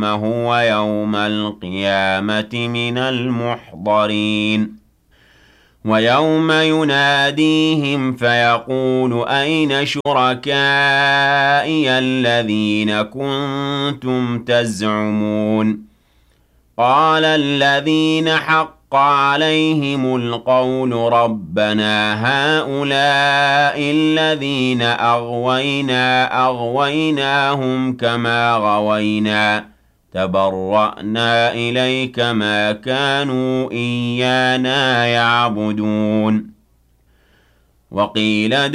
هو يوم القيامة من المحضرين ويوم يناديهم فيقول أين شركائي الذين كنتم تزعمون قال الذين حق عليهم القول ربنا هؤلاء الذين أغويناهم كما غوينا تبرأنا إليك ما كانوا إيانا يعبدون وقيل